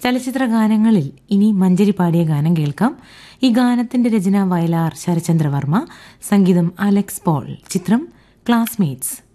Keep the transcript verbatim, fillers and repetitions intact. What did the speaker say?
ചലച്ചിത്ര ഗാനങ്ങളിൽ ഇനി മഞ്ചരി പാടിയ ഗാനം കേൾക്കാം. ഈ ഗാനത്തിന്റെ രചന വയലാർ ശരചന്ദ്രവർമ്മ, സംഗീതം അലക്സ് പോൾ, ചിത്രം ക്ലാസ്മേറ്റ്സ്.